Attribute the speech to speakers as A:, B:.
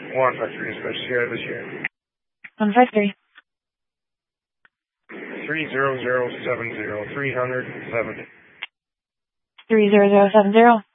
A: 153, especially Sierra this year.
B: 153.
A: 30070, 370.
B: 30070.